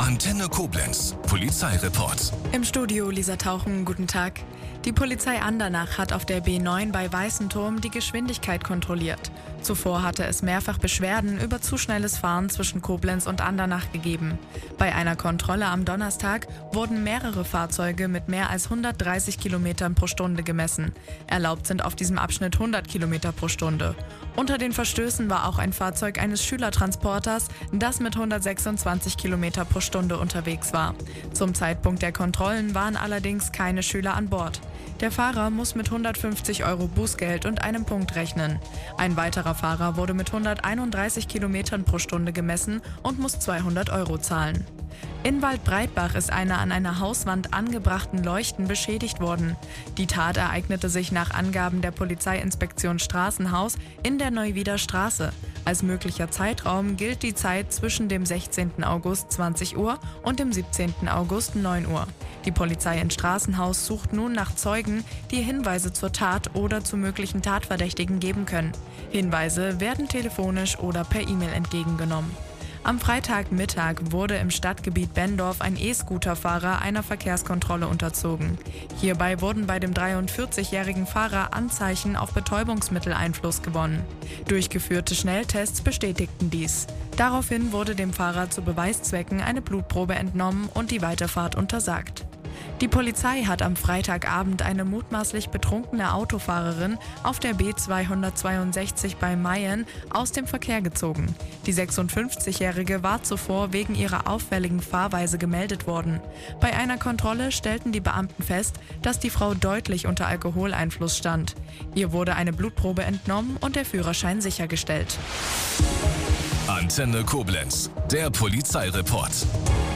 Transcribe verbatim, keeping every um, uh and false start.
Antenne Koblenz, Polizeireport. Im Studio Lisa Tauchen, guten Tag. Die Polizei Andernach hat auf der B neun bei Weißenturm die Geschwindigkeit kontrolliert. Zuvor hatte es mehrfach Beschwerden über zu schnelles Fahren zwischen Koblenz und Andernach gegeben. Bei einer Kontrolle am Donnerstag wurden mehrere Fahrzeuge mit mehr als hundertdreißig Kilometern pro Stunde gemessen. Erlaubt sind auf diesem Abschnitt hundert Kilometer pro Stunde. Unter den Verstößen war auch ein Fahrzeug eines Schülertransporters, das mit hundertsechsundzwanzig Kilometer pro Stunde unterwegs war. Zum Zeitpunkt der Kontrollen waren allerdings keine Schüler an Bord. Der Fahrer muss mit hundertfünfzig Euro Bußgeld und einem Punkt rechnen. Ein weiterer Fahrer wurde mit hunderteinunddreißig Kilometern pro Stunde gemessen und muss zweihundert Euro zahlen. In Waldbreitbach ist einer an einer Hauswand angebrachten Leuchten beschädigt worden. Die Tat ereignete sich nach Angaben der Polizeiinspektion Straßenhaus in der Neuwieder Straße. Als möglicher Zeitraum gilt die Zeit zwischen dem sechzehnten August zwanzig Uhr und dem siebzehnten August neun Uhr. Die Polizei in Straßenhaus sucht nun nach Zeugen, die Hinweise zur Tat oder zu möglichen Tatverdächtigen geben können. Hinweise werden telefonisch oder per E-Mail entgegengenommen. Am Freitagmittag wurde im Stadtgebiet Benndorf ein E-Scooter-Fahrer einer Verkehrskontrolle unterzogen. Hierbei wurden bei dem dreiundvierzigjährigen Fahrer Anzeichen auf Betäubungsmitteleinfluss gewonnen. Durchgeführte Schnelltests bestätigten dies. Daraufhin wurde dem Fahrer zu Beweiszwecken eine Blutprobe entnommen und die Weiterfahrt untersagt. Die Polizei hat am Freitagabend eine mutmaßlich betrunkene Autofahrerin auf der B zweihundertzweiundsechzig bei Mayen aus dem Verkehr gezogen. Die sechsundfünfzigjährige war zuvor wegen ihrer auffälligen Fahrweise gemeldet worden. Bei einer Kontrolle stellten die Beamten fest, dass die Frau deutlich unter Alkoholeinfluss stand. Ihr wurde eine Blutprobe entnommen und der Führerschein sichergestellt. Antenne Koblenz, der Polizeireport.